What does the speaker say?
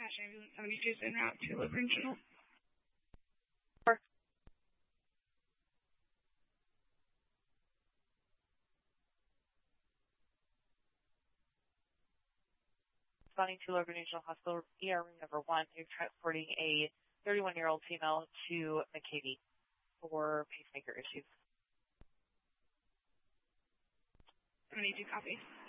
Dispatch Ambulance 72 is en route to Liver Regional. Responding to Logan Regional Hospital, ER room number 1. You're transporting a 31-year-old female to McCady for pacemaker issues. 72 copies.